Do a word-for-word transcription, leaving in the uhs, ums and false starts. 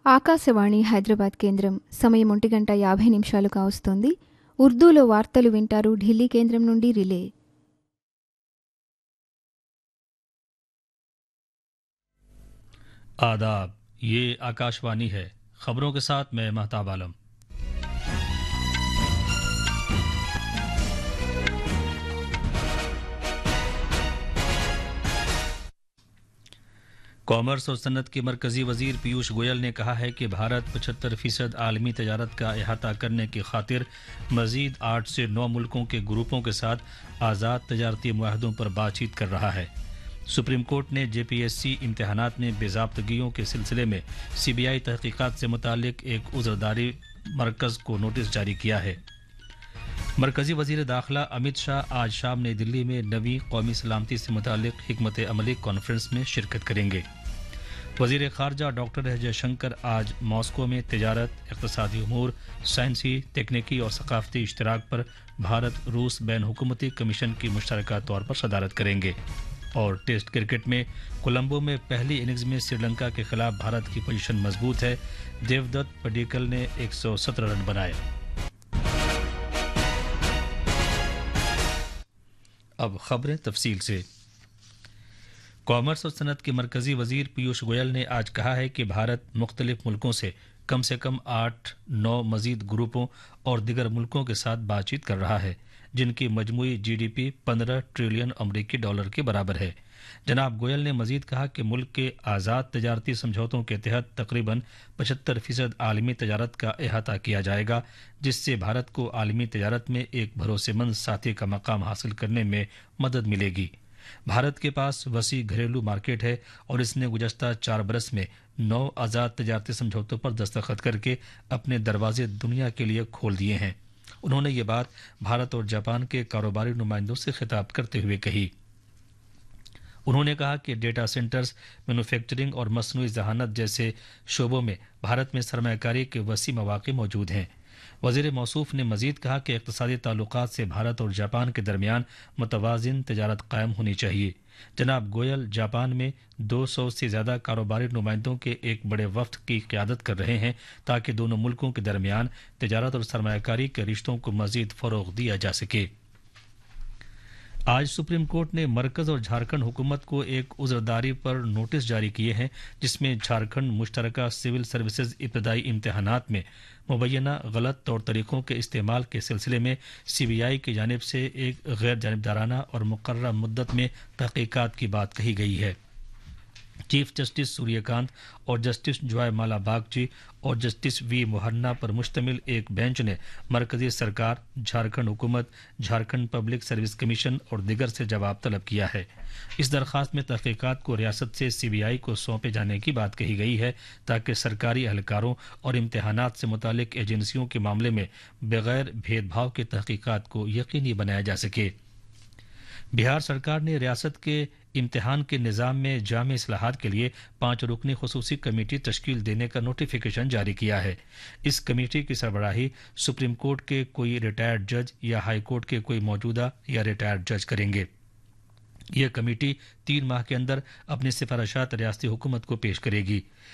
ఆకాశవాణి హైదరాబాద్ కేంద్రం సమయం ఒంటి గంట యాభై నిమిషాలు కావస్తోంది. ఉర్దూలో వార్తలు వింటారు ఢిల్లీ కేంద్రం నుండి రిలే. आदाब, ये आकाशवाणी है. खबरों के साथ मैं महताब आलम. कॉमर्स और सनत के मरकजी वजीर पीयूष गोयल ने कहा है कि भारत पचहत्तर फीसद आलमी तजारत का अहाता करने की खातिर मजीद आठ से नौ मुल्कों के ग्रुपों के साथ आज़ाद तजारती मुआहदों पर बातचीत कर रहा है. सुप्रीम कोर्ट ने जे पी एस सी इम्तहानात में बेज़ाब्तगियों के सिलसिले में सी बी आई तहकीकात से मुतालिक एक उज़रदारी मरकज़ को नोटिस जारी किया है. मरकजी वजीर दाखिला अमित शाह आज शाम नई दिल्ली में नवी कौमी सलामती से मुतालिक हिकमत अमली कॉन्फ्रेंस में शिरकत करेंगे. वजीर खारजा डॉक्टर एस जयशंकर आज मॉस्को में तिजारत, इक़्तिसादी उमूर, साइंसी, तकनीकी और सकाफती इश्तराक पर भारत रूस बैन हुकूमती कमीशन की मुश्तरका तौर पर सदारत करेंगे. और टेस्ट क्रिकेट में कोलंबो में पहली इनिंग्स में श्रीलंका के खिलाफ भारत की पोजीशन मजबूत है. देवदत्त पडिक्कल ने एक सौ सत्रह रन बनाए. अब खबरें तफसील से. कॉमर्स और सनत के मरकजी वजीर पीयूष गोयल ने आज कहा है कि भारत मुख्तलिफ मुल्कों से कम से कम आठ नौ मजीद ग्रुपों और दिगर मुल्कों के साथ बातचीत कर रहा है जिनकी मजमूई जी डी पी पंद्रह ट्रिलियन अमरीकी डॉलर के बराबर है. जनाब गोयल ने मजीद कहा कि मुल्क के आज़ाद तजारती समझौतों के तहत तकरीबन पचहत्तर फीसद आलमी तजारत का अहाता किया जाएगा जिससे भारत को आलमी तजारत में एक भरोसेमंद साथी का मकाम हासिल करने में मदद मिलेगी. भारत के पास वसी घरेलू मार्केट है और इसने गुज़श्ता चार बरस में नौ आज़ाद तजारती समझौतों पर दस्तखत करके अपने दरवाजे दुनिया के लिए खोल दिए हैं. उन्होंने ये बात भारत और जापान के कारोबारी नुमाइंदों से खिताब करते हुए कही. उन्होंने कहा कि डेटा सेंटर्स, मैन्युफैक्चरिंग और मसनूई ज़हानत जैसे शोबों में भारत में सरमायाकारी के वसी मौक़े मौजूद हैं. वज़ीर मौसूफ ने मजीद कहा कि इक़्तिसादी ताल्लुक़ात से भारत और जापान के दरमियान मुतवाज़िन तजारत कायम होनी चाहिए. जनाब गोयल जापान में दो सौ से ज़्यादा कारोबारी नुमाइंदों के एक बड़े वफ्द की क़यादत कर रहे हैं ताकि दोनों मुल्कों के दरमियान तजारत और सरमायाकारी के रिश्तों को मज़ीद फ़रोग़ दिया जा सके. आज सुप्रीम कोर्ट ने मरकज़ और झारखंड हुकूमत को एक उज़रदारी पर नोटिस जारी किए हैं जिसमें झारखंड मुश्तरका सिविल सर्विसेज इब्तदाई इम्तहानात में मुबैना गलत तौर तरीक़ों के इस्तेमाल के सिलसिले में सी बी आई की जानिब से एक गैर जानिबदाराना और मुकर्रर मुद्दत में तहक़ीक़ात की बात कही गई है. चीफ जस्टिस सूर्यकांत और जस्टिस जॉय माला बागची और जस्टिस वी मोहन्ना पर मुश्तमिल एक बेंच ने मरकजी सरकार, झारखंड हुकूमत, झारखंड पब्लिक सर्विस कमीशन और दिगर से जवाब तलब किया है. इस दरख्वास्त में तहक़ीक़ात को रियासत से सी बी आई को सौंपे जाने की बात कही गई है ताकि सरकारी अहलकारों और इम्तहानात से मुतालिक एजेंसियों के मामले में बगैर भेदभाव के तहक़ीक़ात को यकीनी बनाया जा सके. बिहार सरकार ने रियासत के इम्तिहान के निज़ाम में जामे इस्लाहात के लिए पाँच रुकनी खुसूसी कमेटी तश्कील देने का नोटिफिकेशन जारी किया है. इस कमेटी की सरबराही सुप्रीम कोर्ट के कोई रिटायर्ड जज या हाई कोर्ट के कोई मौजूदा या रिटायर्ड जज करेंगे. यह कमेटी तीन माह के अंदर अपनी सिफारिशात रियासती हुकूमत को पेश करेगी.